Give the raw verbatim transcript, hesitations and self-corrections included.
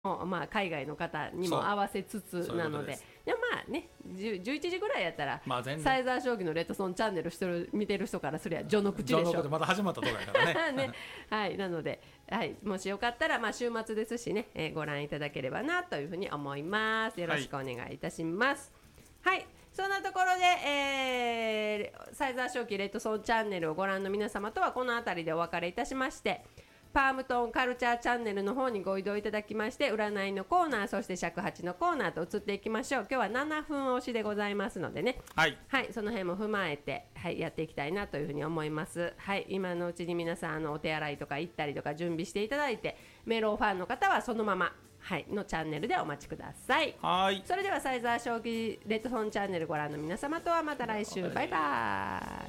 まあ、海外の方にも合わせつつなので、でもまあね、じゅういちじぐらいやったら、まあ、サイザー将棋のレッドソンチャンネルしてる見てる人からすりゃ序の口でしょ。序の口でまだ始まったとこやからね。 ね、はい、なので、はい、もしよかったら、まあ、週末ですしね、えー、ご覧いただければなというふうに思います。よろしくお願いいたします。はい、はい、そんなところで、えー、サイザー将棋レッドソンチャンネルをご覧の皆様とはこの辺りでお別れいたしまして、パームトンカルチャーチャンネルの方にご移動いただきまして、占いのコーナー、そして尺八のコーナーと移っていきましょう。今日はななふん押しでございますのでね、はい、はい、その辺も踏まえて、はい、やっていきたいなというふうに思います。はい、今のうちに皆さんあのお手洗いとか行ったりとか準備していただいて、メロンファンの方はそのまま、はい、のチャンネルでお待ちください。はい、それではサイザー将棋レッドソンチャンネルご覧の皆様とはまた来週、バイバーイ。